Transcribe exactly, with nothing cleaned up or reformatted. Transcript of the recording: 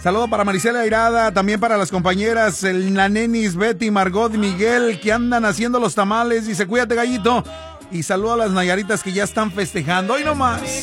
Saludo para Marisela Airada, también para las compañeras, el Nanenis, Betty, Margot y Miguel, que andan haciendo los tamales. Dice, cuídate, gallito. Y saludo a las Nayaritas que ya están festejando. Hoy nomás.